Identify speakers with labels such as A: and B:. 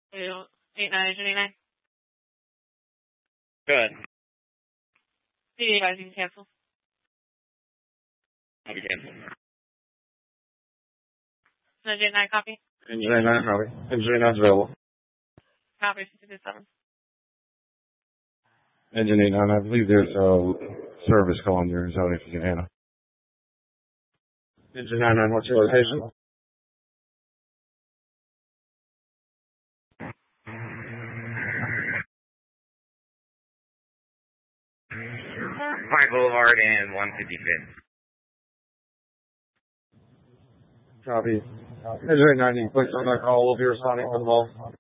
A: 8989.
B: Good.
A: PD advising cancel.
B: I'll be canceled.
A: 989 copy.
C: Engine 89 copy. Engine 89 is available.
A: Copy 627.
C: Engine 89, I believe there's a service call on your zone if you can handle. Engine 99, what's your location?
B: Pine Boulevard and 155th.
C: Copy. Engine 89, you can click on that call. We'll be responding on the ball.